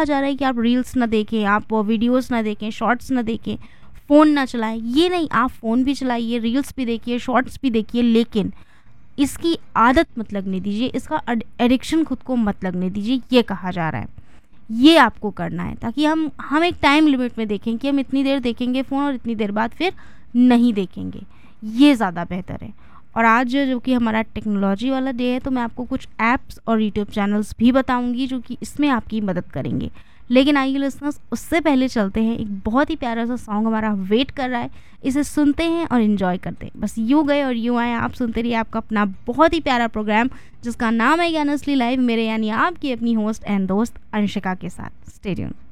कहा जा रहा है कि आप रील्स ना देखें, आप वीडियोस ना देखें, शॉर्ट्स ना देखें, फ़ोन ना चलाएं। ये नहीं, आप फ़ोन भी चलाइए, रील्स भी देखिए, शॉर्ट्स भी देखिए, लेकिन इसकी आदत मत लगने दीजिए, इसका एडिक्शन खुद को मत लगने दीजिए, ये कहा जा रहा है। ये आपको करना है ताकि हम एक टाइम लिमिट में देखें कि हम इतनी देर देखेंगे फ़ोन और इतनी देर बाद फिर नहीं देखेंगे। ये ज़्यादा बेहतर है। और आज जो कि हमारा टेक्नोलॉजी वाला डे है, तो मैं आपको कुछ ऐप्स और यूट्यूब चैनल्स भी बताऊँगी जो कि इसमें आपकी मदद करेंगे। लेकिन आइए लिसनर्स, उससे पहले चलते हैं, एक बहुत ही प्यारा सा सॉन्ग हमारा वेट कर रहा है, इसे सुनते हैं और एंजॉय करते हैं। बस यूँ गए और यूँ आए, आप सुनते रहिए आपका अपना बहुत ही प्यारा प्रोग्राम जिसका नाम है ज्ञानस्ली लाइव, मेरे यानी आपकी अपनी होस्ट एंड दोस्त अंशिका के साथ। Stay tuned.